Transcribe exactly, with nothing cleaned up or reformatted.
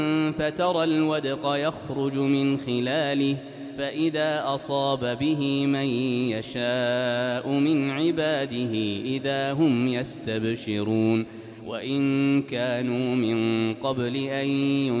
فترى الودق يخرج من خلاله فإذا أصاب به من يشاء من عباده إذا هم يستبشرون وإن كانوا من قبل أن